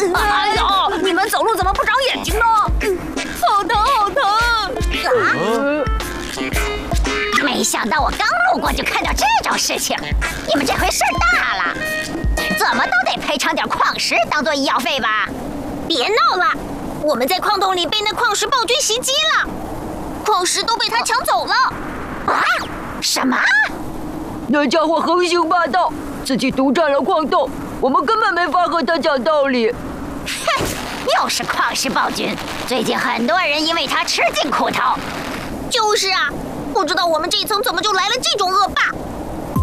哎呦，你们走路怎么不长眼睛呢？好疼，好疼！啊！ 没想到我刚路过就看到这种事情，你们这回事大了，怎么都得赔偿点矿石当做医药费吧？ 别闹了，我们在矿洞里被那矿石暴君袭击了，矿石都被他抢走了。 啊？什么？ 那家伙横行霸道，自己独占了矿洞，我们根本没法和他讲道理。 哼，又是矿石暴君，最近很多人因为他吃尽苦头。 就是啊，不知道我们这一层怎么就来了这种恶霸。